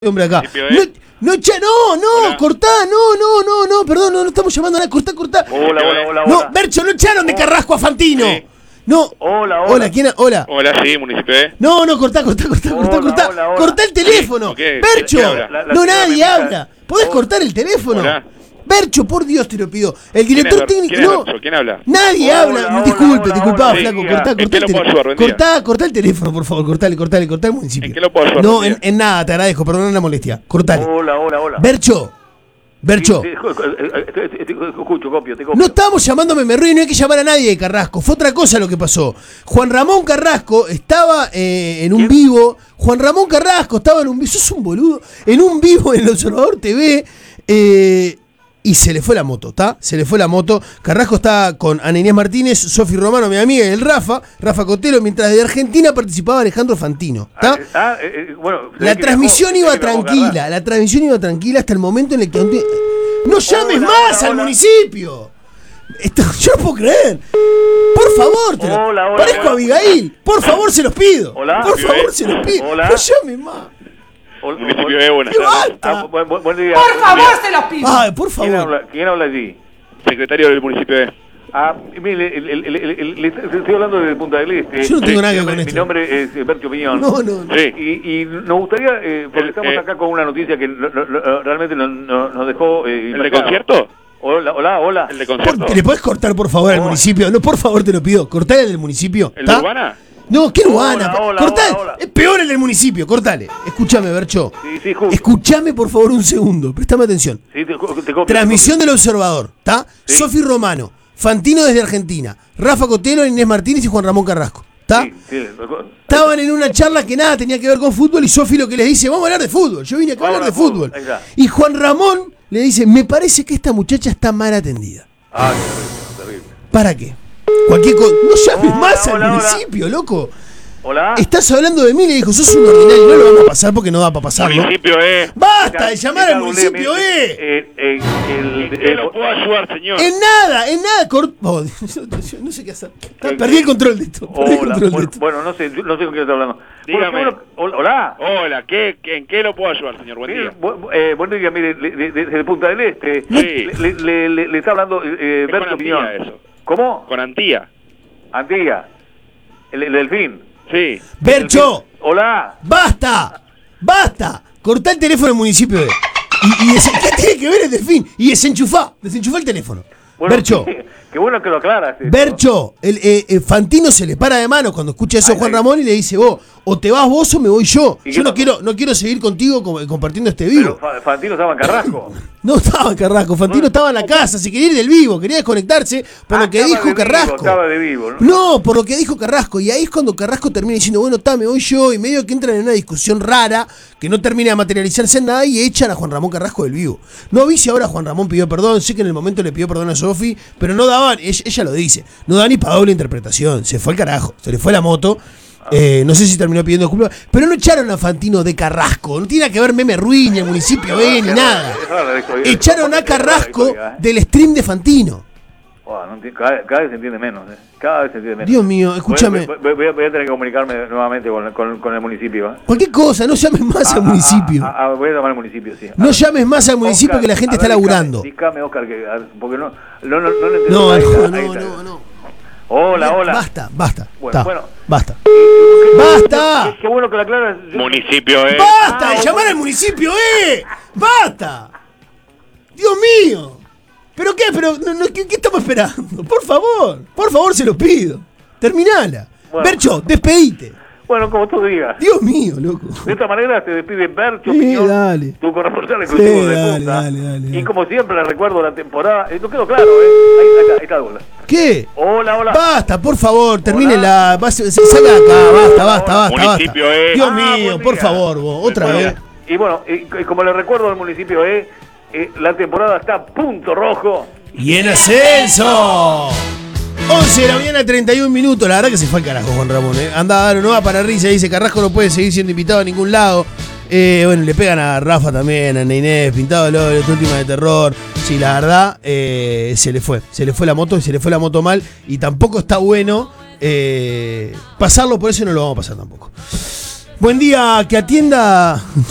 hombre acá. Hola. Cortá, perdón, no estamos llamando a nada, cortá. Hola. No, Bercho, no echaron de Carrasco a Fantino. Sí. No. Hola. ¿Quién? Hola. Hola, sí, municipio E. No, cortá. Hola. Cortá el teléfono. Sí, ¿qué? Bercho. ¿Quién habla? No, nadie habla. ¿Podés cortar el teléfono? Hola. Bercho, por Dios te lo pido. El director técnico. ¿Quién es No. Bercho? ¿Quién habla? Nadie Hola, habla. hola, Disculpa, hola, flaco. sí, Cortá ¿en qué el lo puedo teléfono. ayudar? Buen día. Cortá el teléfono, por favor. Cortá el municipio. ¿En qué lo puedo ayudar? No, Buen día. en nada, te agradezco. Perdón la molestia. Cortale. Hola. Bercho. Sí, te escucho, copio. No estábamos llamando a Memerruy, no hay que llamar a nadie de Carrasco. Fue otra cosa lo que pasó. Juan Ramón Carrasco estaba en un vivo. Sos un boludo. En un vivo en el Observador TV. Y se le fue la moto, ¿está? Se le fue la moto. Carrasco está con Ana Inés Martínez, Sofi Romano, mi amiga, y el Rafa Cotelo, mientras de Argentina participaba Alejandro Fantino, ¿está? Bueno, La transmisión iba tranquila, hasta el momento en el que... ¡No llames más al municipio! Yo no puedo creer. Por favor, Hola. parezco Abigail. Por favor, se los pido. Hola. Por favor, se los pido. Hola. No llames más. Municipio E, buenas ¡Qué tardes. basta! Buen día. Por favor, se los pido. Ay, por favor. ¿Quién habla allí? Secretario del municipio E. Mire, le estoy hablando de Punta del Este. Yo no tengo nada que ver con Mi esto. nombre es Bercho Piñón. No. Sí. Y nos gustaría, porque estamos acá con una noticia que realmente nos dejó... ¿El de concierto? Hola. ¿El de concierto? ¿Le podés cortar, por favor, al municipio? No, por favor, te lo pido. Cortale el del municipio. ¿El de Urbana? No, ¿qué Urbana? Hola. Es peor el del municipio, cortale. Escúchame, Bercho. Sí, justo. Escúchame, por favor, un segundo. Préstame atención. Sí, te copio. Transmisión del Observador, ¿está? Sí. Sofi Romano, Fantino desde Argentina, Rafa Cotelo, Inés Martínez y Juan Ramón Carrasco, ¿está? Sí. Estaban en una charla que nada tenía que ver con fútbol y Sofi lo que les dice, vamos a hablar de fútbol, yo vine acá a hablar de fútbol. Ahí está. Y Juan Ramón le dice, me parece que esta muchacha está mal atendida. Terrible. ¿Para qué? Cualquier cosa. No llames más al Hola. municipio, loco. Hola. Estás hablando de mí, le dijo, sos un ordinario, no lo vamos a pasar porque no da para pasarlo. Municipio E. ¡Basta de llamar al municipio, ¿En qué lo puedo ayudar, señor? En nada, no sé qué hacer. Perdí el control de esto. Bueno, no sé con quién está hablando. Dígame. Hola. Hola, ¿en qué lo puedo ayudar, señor? Buen día. Buen día, mire, desde Punta del Este. Sí. Le está hablando Es con Berto Piñón. Antía eso. ¿Cómo? Con Antía. Antía. El delfín. Sí. Bercho, Hola. basta. Cortá el teléfono del municipio de. ¿Qué tiene que ver el delfín? Y desenchufá el teléfono. Bueno, Bercho. Qué bueno que lo aclaras. Bercho, el Fantino se le para de mano cuando escucha eso a Juan Ramón y le dice, vos, o te vas vos o me voy yo. ¿Y Yo qué no quiero seguir contigo compartiendo este vivo. Pero Fantino estaba en Carrasco. No estaba en Carrasco, Fantino estaba en la casa, se quería ir del vivo, quería desconectarse por lo que Estaba dijo de vivo, Carrasco. estaba de vivo, ¿no? No, por lo que dijo Carrasco. Y ahí es cuando Carrasco termina diciendo, bueno, me voy yo. Y medio que entran en una discusión rara que no termina de materializarse en nada y echan a Juan Ramón Carrasco del vivo. No vi si ahora Juan Ramón pidió perdón. Sé que en el momento le pidió perdón a Sofi, pero no daban, ella lo dice, no da ni para doble interpretación. Se fue al carajo, se le fue la moto. No sé si terminó pidiendo disculpas, pero no echaron a Fantino de Carrasco. No tiene nada que ver Memerruy, ni el municipio ni nada. Echaron a Carrasco del stream de Fantino. Cada vez se entiende menos. Cada vez se entiende menos. Dios mío, escúchame. Voy a tener que comunicarme nuevamente con el municipio. Cualquier cosa, no llames más al municipio. Voy a llamar al municipio, sí. No llames más al municipio, Oscar, que la gente a ver, está laburando. Dígame, Oscar, porque no entiendo. No. Hola. Basta. Bueno. Basta. Qué bueno que la aclaras. Municipio E. ¡Basta de llamar al municipio, ¡Basta! ¡Dios mío! ¿Pero qué? ¿Qué estamos esperando? Por favor, se lo pido. Terminala. Bueno. Bercho, despedite. Bueno, como tú digas. Dios mío, loco. De esta manera se despide Bercho Sí, Piñón, dale. tu corresponsal exclusivo de dale, Punta. dale. Y como siempre le recuerdo la temporada. No quedó claro, Ahí está el gol. ¿Qué? Hola. Basta, por favor, termínela. Salga acá, basta. Municipio E. Dios Buen mío, día. por favor, vos, otra vez. Y bueno, y como le recuerdo al municipio la temporada está a punto rojo. Y en ascenso. 11 de la mañana, 31 minutos. La verdad que se fue al carajo Juan Ramón. Anda, no va para risa. Dice Carrasco no puede seguir siendo invitado a ningún lado. Bueno, le pegan a Rafa también, a Inés, pintado el óleo, esta última de terror. Sí, la verdad, se le fue la moto y se le fue la moto mal. Y tampoco está bueno pasarlo, por eso no lo vamos a pasar tampoco. Buen día, que atienda.